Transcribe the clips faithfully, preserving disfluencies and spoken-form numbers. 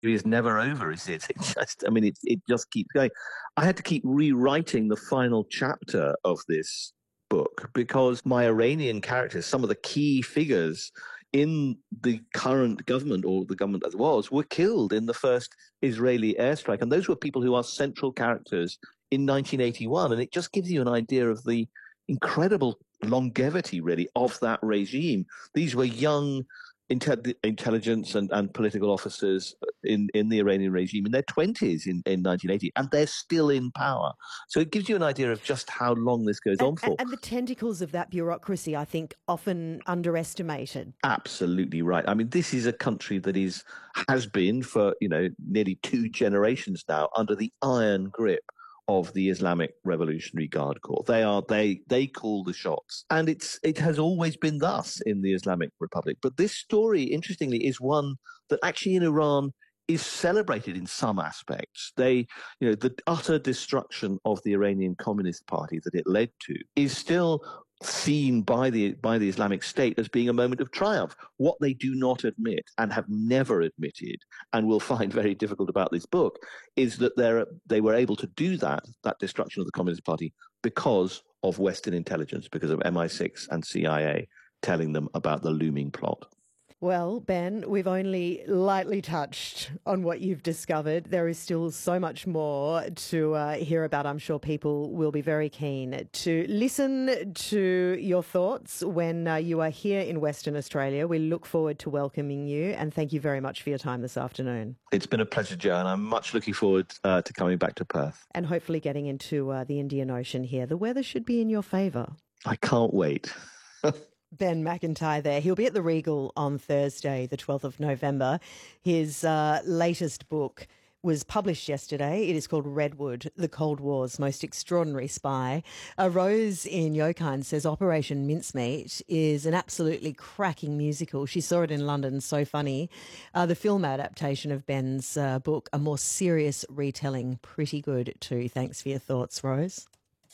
is never over, is it? It just, I mean, it, it just keeps going. I had to keep rewriting the final chapter of this book because my Iranian characters, some of the key figures in the current government, or the government as it was, were killed in the first Israeli airstrike. And those were people who are central characters in nineteen eighty-one. And it just gives you an idea of the incredible longevity, really, of that regime. These were young Intel- intelligence and, and political officers in, in the Iranian regime in their twenties in, in nineteen eighty, and they're still in power. So it gives you an idea of just how long this goes And, on for. and the tentacles of that bureaucracy, I think, often underestimated. Absolutely right. I mean, this is a country that is has been for, you know, nearly two generations now under the iron grip of the Islamic Revolutionary Guard Corps. They are they they call the shots, and it's it has always been thus in the Islamic Republic. But this story, interestingly, is one that actually in Iran is celebrated in some aspects. They, you know, the utter destruction of the Iranian Communist Party that it led to is still seen by the by the Islamic State as being a moment of triumph. What they do not admit and have never admitted, and will find very difficult about this book, is that they they were able to do that that destruction of the Communist Party because of Western intelligence, because of M I six and C I A telling them about the looming plot. Well, Ben, we've only lightly touched on what you've discovered. There is still so much more to uh, hear about. I'm sure people will be very keen to listen to your thoughts when uh, you are here in Western Australia. We look forward to welcoming you, and thank you very much for your time this afternoon. It's been a pleasure, Jo, and I'm much looking forward uh, to coming back to Perth. And hopefully getting into uh, the Indian Ocean here. The weather should be in your favour. I can't wait. Ben McIntyre there. He'll be at the Regal on Thursday, the twelfth of November. His uh, latest book was published yesterday. It is called Redwood, The Cold War's Most Extraordinary Spy. Uh, Rose in Yokine says Operation Mincemeat is an absolutely cracking musical. She saw it in London, so funny. Uh, the film adaptation of Ben's uh, book, a more serious retelling, pretty good too. Thanks for your thoughts, Rose.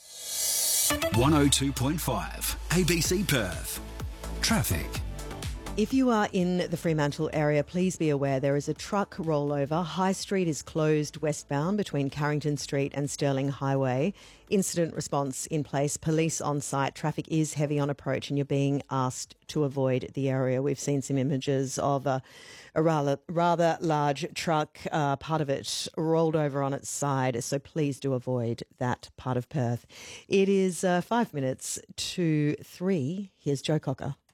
one oh two point five A B C Perth. Traffic. If you are in the Fremantle area, please be aware there is a truck rollover. High Street is closed westbound between Carrington Street and Stirling Highway. Incident response in place. Police on site. Traffic is heavy on approach and you're being asked to avoid the area. We've seen some images of a, a rather, rather large truck, uh, part of it rolled over on its side. So please do avoid that part of Perth. It is uh, five minutes to three. Here's Joe Cocker.